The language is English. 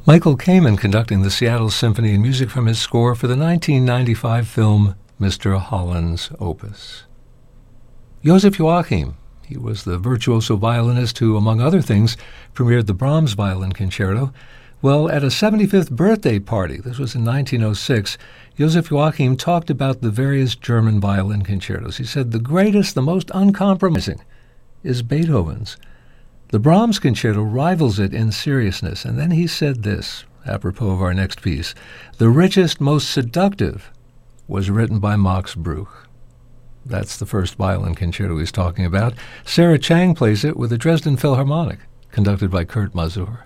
Michael Kamen conducting the Seattle Symphony and music from his score for the 1995 film Mr. Holland's Opus. Joseph Joachim, he was the virtuoso violinist who, among other things, premiered the Brahms Violin Concerto. Well, at a 75th birthday party, this was in 1906, Joseph Joachim talked about the various German violin concertos. He said, the greatest, the most uncompromising is Beethoven's. The Brahms Concerto rivals it in seriousness. And then he said this, apropos of our next piece, the richest, most seductive was written by Max Bruch. That's the first violin concerto he's talking about. Sarah Chang plays it with the Dresden Philharmonic, conducted by Kurt Masur.